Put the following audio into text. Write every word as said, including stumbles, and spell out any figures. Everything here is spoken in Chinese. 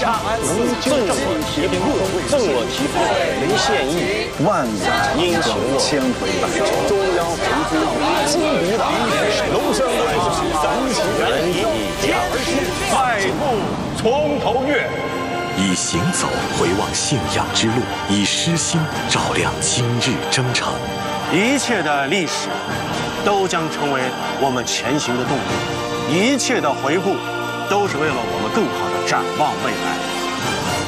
家能正我提兵，正我提兵，临县邑， 万载殷勤我， 千回百转。 中央回诸，金抵达，龙生来，三秦人义甲而出，迈步从头越。 以行走回望信仰之路，以诗心照亮今日征程。 一切的历史都将成为我们前行的动力，一切的回顾都是为了我们更好的展望未来。